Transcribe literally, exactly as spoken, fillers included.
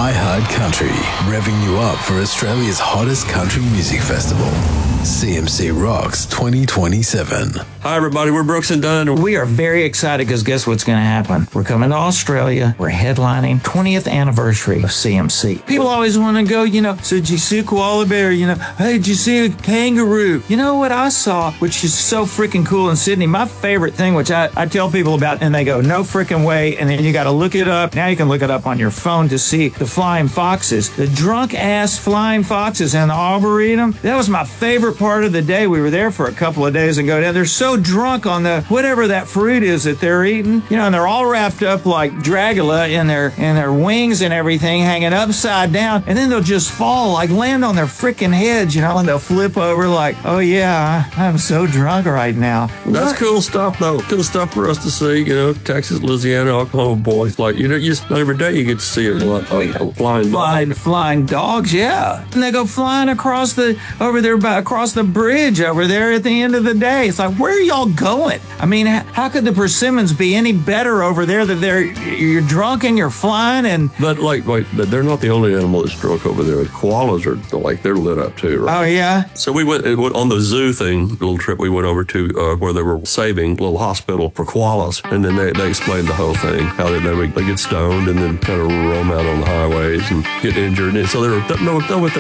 iHeartCountry, revving you up for Australia's hottest country music festival, C M C Rocks twenty twenty-seven. Hi, everybody. We're Brooks and Dunn. We are very excited because guess what's going to happen? We're coming to Australia. We're headlining twentieth anniversary of C M C. People always want to go, you know, so did you see a koala bear? You know, hey, did you see a kangaroo? You know what I saw, which is so freaking cool in Sydney? My favorite thing, which I, I tell people about, and they go, no freaking way. And then you got to look it up. Now you can look it up on your phone to see the flying foxes, the drunk ass flying foxes in the Arboretum. That was my favorite part of the day. We were there for a couple of days and go down. They're so drunk on the whatever that fruit is that they're eating, you know, and they're all wrapped up like Dracula in their in their wings and everything, hanging upside down, and then they'll just fall, like land on their freaking heads, you know, and they'll flip over like, oh yeah, I'm so drunk right now. That's What? cool stuff, though. Cool stuff for us to see, you know, Texas, Louisiana, Oklahoma boys. Like, you know, you just, not every day you get to see it. What, oh, yeah. Flying, Flying, flying dogs, yeah. And they go flying across the, over there, by, across the bridge over there at the end of the day. It's like, where are y'all going? I mean, how could the persimmons be any better over there that they're, you're drunk and you're flying and... But, like, wait, they're not the only animal that's drunk over there. The koalas are, like, they're lit up, too, right? Oh, yeah? So we went, it went on the zoo thing, little trip we went over to uh, where they were saving a little hospital for koalas. And then they, they explained the whole thing, how they, they, would, they get stoned and then kind of roam out on the highways and get injured. And so they were, no, no,